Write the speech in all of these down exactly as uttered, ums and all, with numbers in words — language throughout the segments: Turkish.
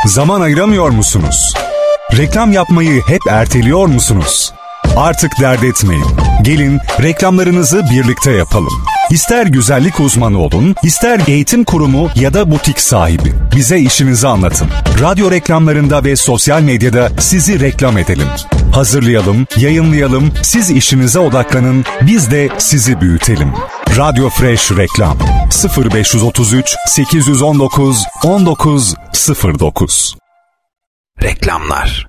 Zaman ayıramıyor musunuz? Reklam yapmayı hep erteliyor musunuz? Artık dert etmeyin. Gelin reklamlarınızı birlikte yapalım. İster güzellik uzmanı olun, ister eğitim kurumu ya da butik sahibi. Bize işinizi anlatın. Radyo reklamlarında ve sosyal medyada sizi reklam edelim. Hazırlayalım, yayınlayalım, siz işinize odaklanın, biz de sizi büyütelim. Radyo Fresh Reklam sıfır beş otuz üç sekiz yüz on dokuz on dokuz sıfır dokuz. Reklamlar.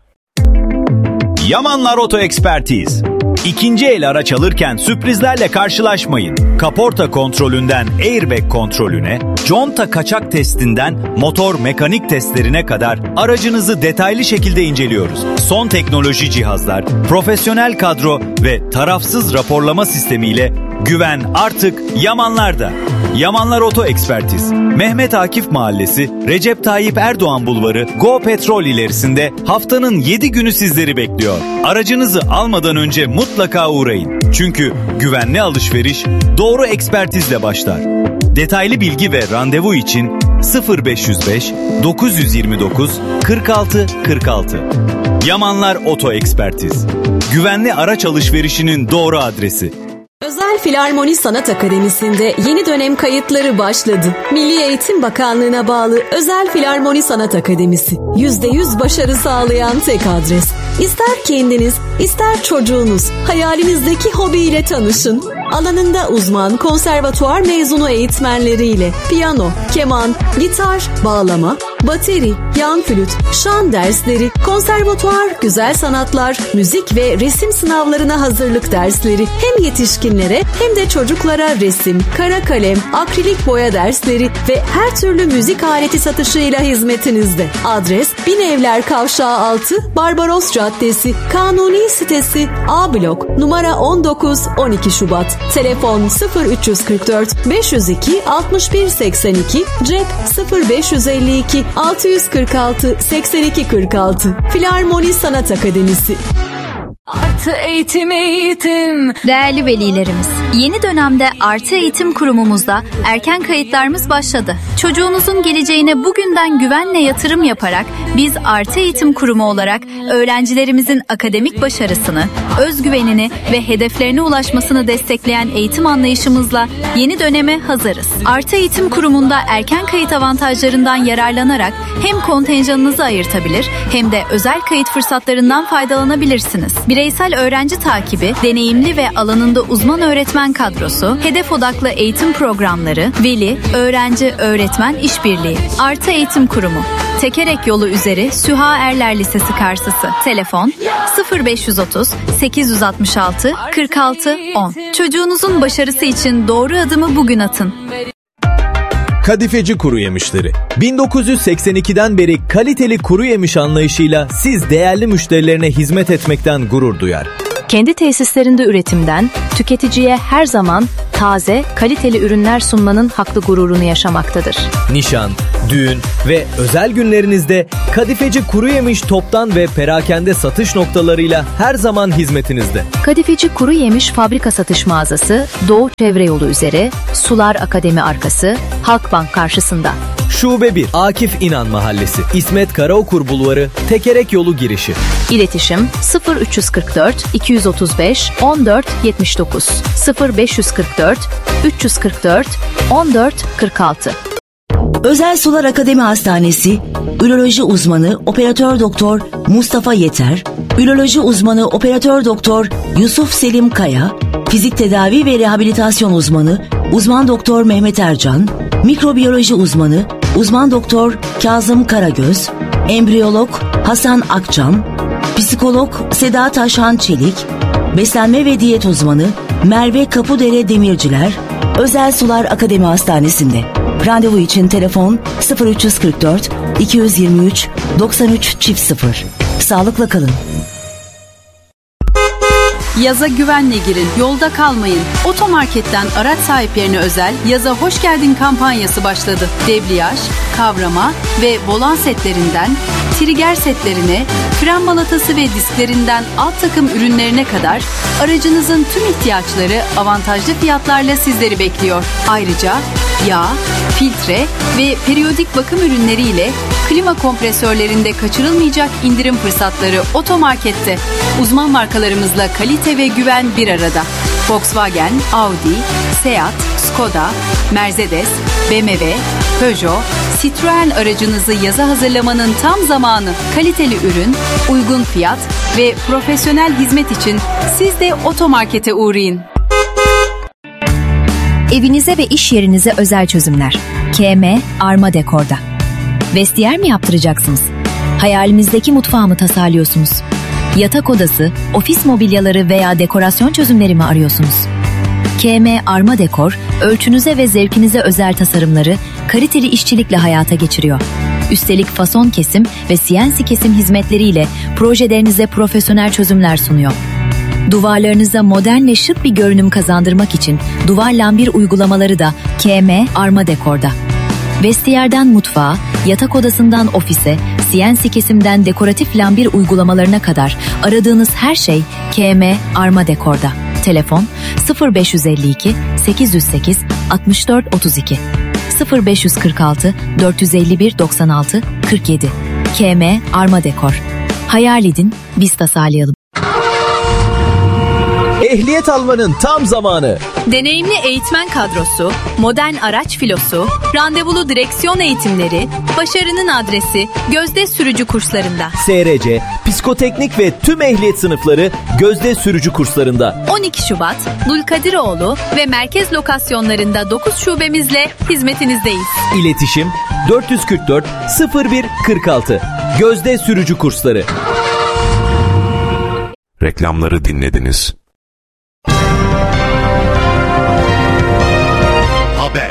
Yamanlar Oto Ekspertiz. İkinci el araç alırken sürprizlerle karşılaşmayın. Kaporta kontrolünden airbag kontrolüne, conta kaçak testinden motor mekanik testlerine kadar aracınızı detaylı şekilde inceliyoruz. Son teknoloji cihazlar, profesyonel kadro ve tarafsız raporlama sistemiyle güven artık Yamanlar'da. Yamanlar Oto Ekspertiz. Mehmet Akif Mahallesi, Recep Tayyip Erdoğan Bulvarı, Go Petrol ilerisinde haftanın yedi günü sizleri bekliyor. Aracınızı almadan önce mutlaka uğrayın. Çünkü güvenli alışveriş doğru ekspertizle başlar. Detaylı bilgi ve randevu için sıfır beş yüz beş dokuz yüz yirmi dokuz kırk altı kırk altı. Yamanlar Oto Ekspertiz. Güvenli araç alışverişinin doğru adresi. Özel Filarmoni Sanat Akademisi'nde yeni dönem kayıtları başladı. Milli Eğitim Bakanlığı'na bağlı Özel Filarmoni Sanat Akademisi. yüzde yüz başarı sağlayan tek adres. İster kendiniz, ister çocuğunuz hayalinizdeki hobiyle tanışın. Alanında uzman konservatuvar mezunu eğitmenleriyle piyano, keman, gitar, bağlama, bateri, yan flüt, şan dersleri, konservatuvar, güzel sanatlar, müzik ve resim sınavlarına hazırlık dersleri hem yetişkinlere hem de çocuklara resim, kara kalem, akrilik boya dersleri ve her türlü müzik aleti satışıyla hizmetinizde. Adres Binevler Kavşağı altı, Barbaros Caddesi, Kanuni sitesi, A blok, numara on dokuz on iki Şubat. Telefon sıfır üç kırk dört beş yüz iki altmış bir seksen iki, cep sıfır beş yüz elli iki altı yüz kırk altı seksen iki kırk altı. Filarmoni Sanat Akademisi. Artı eğitim eğitim. Değerli velilerimiz, yeni dönemde Artı Eğitim Kurumumuzda erken kayıtlarımız başladı. Çocuğunuzun geleceğine bugünden güvenle yatırım yaparak biz Artı Eğitim Kurumu olarak öğrencilerimizin akademik başarısını, özgüvenini ve hedeflerine ulaşmasını destekleyen eğitim anlayışımızla yeni döneme hazırız. Artı Eğitim Kurumu'nda erken kayıt avantajlarından yararlanarak hem kontenjanınızı ayırtabilir hem de özel kayıt fırsatlarından faydalanabilirsiniz. Bireysel öğrenci takibi, deneyimli ve alanında uzman öğretmen kadrosu, hedef odaklı eğitim programları, veli, öğrenci, öğretmen işbirliği. Artı Eğitim Kurumu. Tekerek Yolu üzeri Süha Erler Lisesi karşısı. Telefon sıfır beş otuz sekiz yüz altmış altı kırk altı on. Çocuğunuzun başarısı için doğru adımı bugün atın. Kadifeci Kuru Yemişleri. bin dokuz yüz seksen ikiden beri kaliteli kuru yemiş anlayışıyla siz değerli müşterilerine hizmet etmekten gurur duyar. Kendi tesislerinde üretimden tüketiciye her zaman taze, kaliteli ürünler sunmanın haklı gururunu yaşamaktadır. Nişan, düğün ve özel günlerinizde Kadifeci Kuru Yemiş toptan ve perakende satış noktalarıyla her zaman hizmetinizde. Kadifeci Kuru Yemiş fabrika satış mağazası Doğu Çevre Yolu üzeri, Sular Akademi arkası, Halkbank karşısında. Şube bir, Akif İnan Mahallesi, İsmet Karaokur Bulvarı, Tekerek Yolu girişi. İletişim sıfır üç kırk dört iki otuz beş on dört yetmiş dokuz sıfır beş kırk dört üç kırk dört on dört kırk altı. Özel Sular Akademi Hastanesi, Üroloji uzmanı Operatör Doktor Mustafa Yeter, Üroloji uzmanı Operatör Doktor Yusuf Selim Kaya, Fizik Tedavi ve Rehabilitasyon uzmanı Uzman Doktor Mehmet Ercan, Mikrobiyoloji uzmanı Uzman Doktor Kazım Karagöz, Embriyolog Hasan Akçam, Psikolog Seda Taşhan Çelik, Beslenme ve Diyet uzmanı Merve Kapudere Demirciler, Özel Sular Akademi Hastanesi'nde. Randevu için telefon sıfır üç kırk dört iki yirmi üç doksan üç çift sıfır. Sağlıkla kalın. Yaza güvenle girin, yolda kalmayın. Otomarket'ten araç sahiplerine özel Yaza Hoş Geldin kampanyası başladı. Debriyaj, kavrama ve volan setlerinden, trigger setlerine, fren balatası ve disklerinden alt takım ürünlerine kadar aracınızın tüm ihtiyaçları avantajlı fiyatlarla sizleri bekliyor. Ayrıca yağ, filtre ve periyodik bakım ürünleriyle klima kompresörlerinde kaçırılmayacak indirim fırsatları Otomarket'te. Uzman markalarımızla kalite ve güven bir arada. Volkswagen, Audi, Seat, Skoda, Mercedes, B M W, Peugeot, Citroen aracınızı yaza hazırlamanın tam zamanı. Kaliteli ürün, uygun fiyat ve profesyonel hizmet için siz de Otomarket'e uğrayın. Evinize ve iş yerinize özel çözümler. K M Arma Dekor'da. Vestiyer mi yaptıracaksınız? Hayalinizdeki mutfağı mı tasarlıyorsunuz? Yatak odası, ofis mobilyaları veya dekorasyon çözümleri mi arıyorsunuz? K M Arma Dekor, ölçünüze ve zevkinize özel tasarımları kaliteli işçilikle hayata geçiriyor. Üstelik fason kesim ve C N C kesim hizmetleriyle projelerinize profesyonel çözümler sunuyor. Duvarlarınıza modern ve şık bir görünüm kazandırmak için duvar lambir uygulamaları da K M Arma Dekor'da. Vestiyerden mutfağa, yatak odasından ofise, C N C kesimden dekoratif lambir uygulamalarına kadar aradığınız her şey K M Arma Dekor'da. Telefon sıfır beş yüz elli iki sekiz yüz sekiz altmış dört otuz iki sıfır beş yüz kırk altı dört yüz elli bir doksan altı kırk yedi. K M Arma Dekor. Hayal edin, biz tasarlayalım. Ehliyet almanın tam zamanı. Deneyimli eğitmen kadrosu, modern araç filosu, randevulu direksiyon eğitimleri, başarının adresi Gözde Sürücü Kurslarında. S R C, psikoteknik ve tüm ehliyet sınıfları Gözde Sürücü Kurslarında. on iki Şubat, Dulkadiroğlu ve merkez lokasyonlarında dokuz şubemizle hizmetinizdeyiz. İletişim dört yüz kırk dört sıfır bir kırk altı. Gözde Sürücü Kursları. Reklamları dinlediniz. Haber.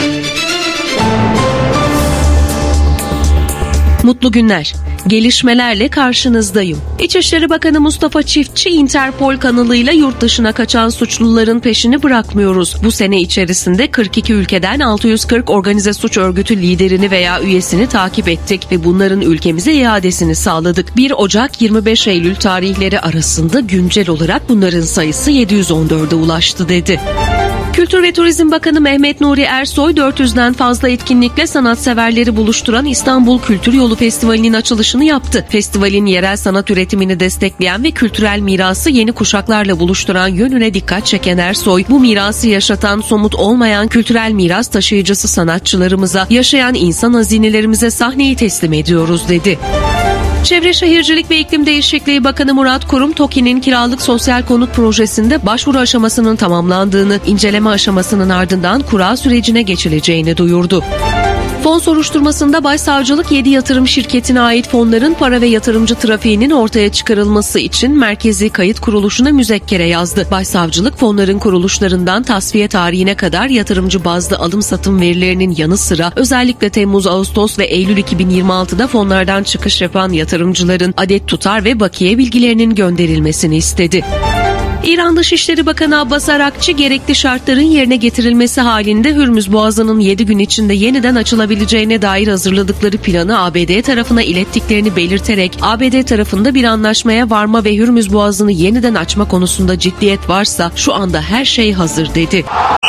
Mutlu günler. Gelişmelerle karşınızdayım. İçişleri Bakanı Mustafa Çiftçi, Interpol kanalıyla yurt dışına kaçan suçluların peşini bırakmıyoruz. Bu sene içerisinde kırk iki ülkeden altı yüz kırk organize suç örgütü liderini veya üyesini takip ettik ve bunların ülkemize iadesini sağladık. bir Ocak yirmi beş Eylül tarihleri arasında güncel olarak bunların sayısı yedi yüz on dörde ulaştı dedi. Kültür ve Turizm Bakanı Mehmet Nuri Ersoy, dört yüzden fazla etkinlikle sanatseverleri buluşturan İstanbul Kültür Yolu Festivali'nin açılışını yaptı. Festivalin yerel sanat üretimini destekleyen ve kültürel mirası yeni kuşaklarla buluşturan yönüne dikkat çeken Ersoy, bu mirası yaşatan somut olmayan kültürel miras taşıyıcısı sanatçılarımıza, yaşayan insan hazinelerimize sahneyi teslim ediyoruz dedi. Çevre Şehircilik ve İklim Değişikliği Bakanı Murat Kurum, TOKİ'nin kiralık sosyal konut projesinde başvuru aşamasının tamamlandığını, inceleme aşamasının ardından kura sürecine geçileceğini duyurdu. Fon soruşturmasında Başsavcılık yedi yatırım şirketine ait fonların para ve yatırımcı trafiğinin ortaya çıkarılması için Merkezi Kayıt Kuruluşu'na müzekkere yazdı. Başsavcılık fonların kuruluşlarından tasfiye tarihine kadar yatırımcı bazlı alım satım verilerinin yanı sıra özellikle Temmuz, Ağustos ve Eylül iki bin yirmi altıda fonlardan çıkış yapan yatırımcıların adet tutar ve bakiye bilgilerinin gönderilmesini istedi. İran Dışişleri Bakanı Abbas Arakçı, gerekli şartların yerine getirilmesi halinde Hürmüz Boğazı'nın yedi gün içinde yeniden açılabileceğine dair hazırladıkları planı A B D tarafına ilettiklerini belirterek, A B D tarafında bir anlaşmaya varma ve Hürmüz Boğazı'nı yeniden açma konusunda ciddiyet varsa şu anda her şey hazır dedi.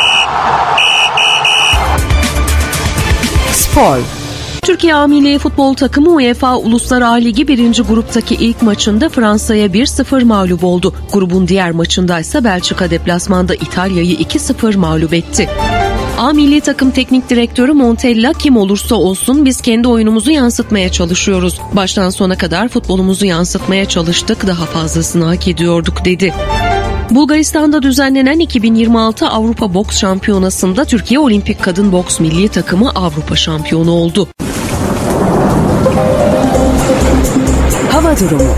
Spor. Türkiye A Milli Futbol Takımı UEFA Uluslar A Ligi birinci gruptaki ilk maçında Fransa'ya bir sıfır mağlup oldu. Grubun diğer maçındaysa Belçika deplasmanda İtalya'yı iki sıfır mağlup etti. A Milli Takım Teknik Direktörü Montella, kim olursa olsun biz kendi oyunumuzu yansıtmaya çalışıyoruz. Baştan sona kadar futbolumuzu yansıtmaya çalıştık, daha fazlasını hak ediyorduk dedi. Bulgaristan'da düzenlenen iki bin yirmi altı Avrupa Boks Şampiyonası'nda Türkiye Olimpik Kadın Boks Milli Takımı Avrupa şampiyonu oldu. Hava durumu.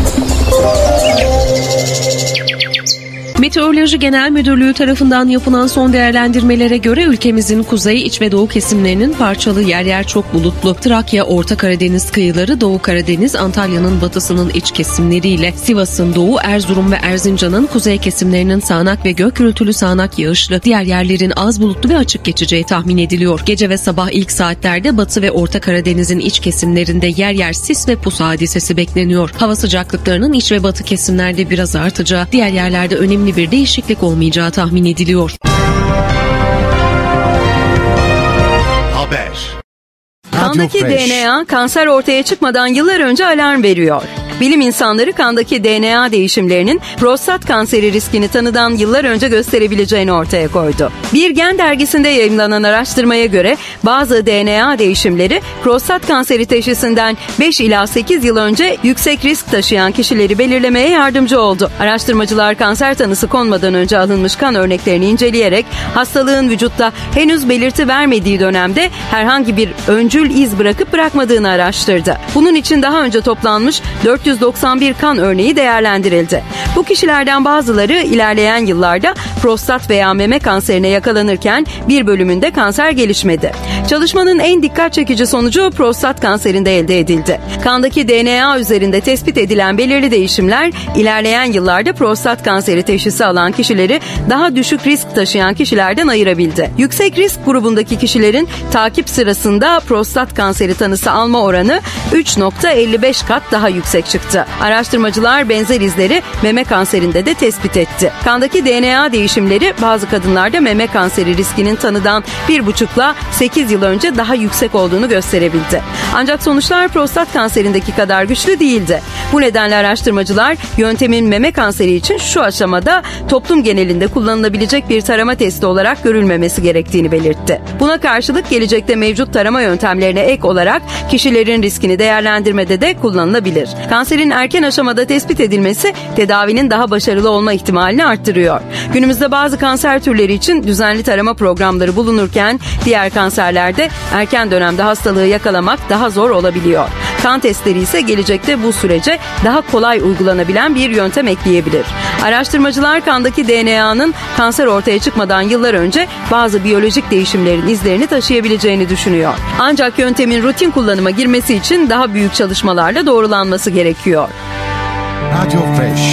Meteoroloji Genel Müdürlüğü tarafından yapılan son değerlendirmelere göre ülkemizin kuzey, iç ve doğu kesimlerinin parçalı, yer yer çok bulutlu. Trakya, Orta Karadeniz kıyıları, Doğu Karadeniz, Antalya'nın batısının iç kesimleriyle Sivas'ın doğu, Erzurum ve Erzincan'ın kuzey kesimlerinin sağanak ve gök gürültülü sağanak yağışlı, diğer yerlerin az bulutlu ve açık geçeceği tahmin ediliyor. Gece ve sabah ilk saatlerde Batı ve Orta Karadeniz'in iç kesimlerinde yer yer sis ve pus hadisesi bekleniyor. Hava sıcaklıklarının iç ve batı kesimlerde biraz artacağı, diğer yerlerde önemli bir değişiklik olmayacağı tahmin ediliyor. Haber. Kandaki D N A kanser ortaya çıkmadan yıllar önce alarm veriyor. Bilim insanları kandaki D N A değişimlerinin prostat kanseri riskini tanıdan yıllar önce gösterebileceğini ortaya koydu. Bir Gen dergisinde yayımlanan araştırmaya göre bazı D N A değişimleri prostat kanseri teşhisinden beş ila sekiz yıl önce yüksek risk taşıyan kişileri belirlemeye yardımcı oldu. Araştırmacılar kanser tanısı konmadan önce alınmış kan örneklerini inceleyerek hastalığın vücutta henüz belirti vermediği dönemde herhangi bir öncül iz bırakıp bırakmadığını araştırdı. Bunun için daha önce toplanmış dört yüz doksan bir kan örneği değerlendirildi. Bu kişilerden bazıları ilerleyen yıllarda prostat veya meme kanserine yakalanırken bir bölümünde kanser gelişmedi. Çalışmanın en dikkat çekici sonucu prostat kanserinde elde edildi. Kandaki D N A üzerinde tespit edilen belirli değişimler ilerleyen yıllarda prostat kanseri teşhisi alan kişileri daha düşük risk taşıyan kişilerden ayırabildi. Yüksek risk grubundaki kişilerin takip sırasında prostat kanseri tanısı alma oranı üç virgül elli beş kat daha yüksek çıktı. Araştırmacılar benzer izleri meme kanserinde de tespit etti. Kandaki D N A değişimleri bazı kadınlarda meme kanseri riskinin tanıdan bir buçukla sekiz yıl önce daha yüksek olduğunu gösterebildi. Ancak sonuçlar prostat kanserindeki kadar güçlü değildi. Bu nedenle araştırmacılar yöntemin meme kanseri için şu aşamada toplum genelinde kullanılabilecek bir tarama testi olarak görülmemesi gerektiğini belirtti. Buna karşılık gelecekte mevcut tarama yöntemlerine ek olarak kişilerin riskini değerlendirmede de kullanılabilir. Kanserin erken aşamada tespit edilmesi tedavinin daha başarılı olma ihtimalini arttırıyor. Günümüzde bazı kanser türleri için düzenli tarama programları bulunurken diğer kanserlerde erken dönemde hastalığı yakalamak daha zor olabiliyor. Kan testleri ise gelecekte bu sürece daha kolay uygulanabilen bir yöntem ekleyebilir. Araştırmacılar kandaki D N A'nın kanser ortaya çıkmadan yıllar önce bazı biyolojik değişimlerin izlerini taşıyabileceğini düşünüyor. Ancak yöntemin rutin kullanıma girmesi için daha büyük çalışmalarla doğrulanması gerekiyor. Radyo Fresh.